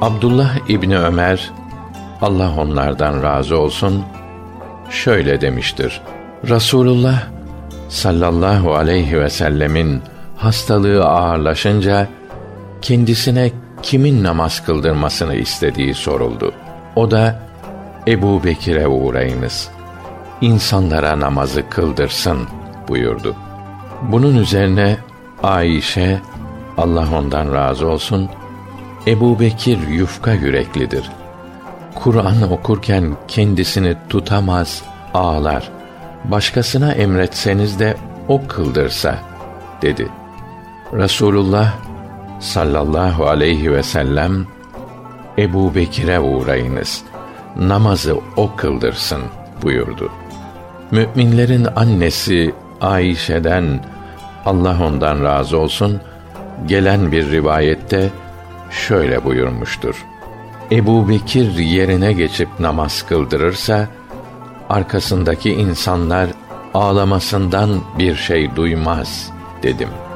Abdullah İbni Ömer, Allah onlardan razı olsun, şöyle demiştir: Resulullah sallallahu aleyhi ve sellemin hastalığı ağırlaşınca kendisine kimin namaz kıldırmasını istediği soruldu. O da Ebu Bekir'e uğrayınız, insanlara namazı kıldırsın buyurdu. Bunun üzerine Ayşe, Allah ondan razı olsun, Ebu Bekir yufka yüreklidir. Kur'an okurken kendisini tutamaz, ağlar. Başkasına emretseniz de o kıldırsa dedi. Resulullah sallallahu aleyhi ve sellem, Ebu Bekir'e uğrayınız, namazı o kıldırsın buyurdu. Mü'minlerin annesi Ayşe'den, Allah ondan razı olsun, gelen bir rivayette şöyle buyurmuştur: Ebu Bekir yerine geçip namaz kıldırırsa, arkasındaki insanlar ağlamasından bir şey duymaz dedim.